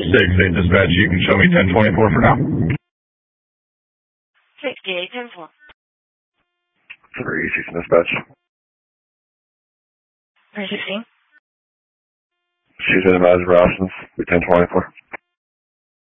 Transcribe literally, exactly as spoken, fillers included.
six eight dispatch, you can show me ten twenty-four for now. sixty-eight ten four. three sixteen dispatch. three sixteen. She's in the Mazda options, ten twenty-four.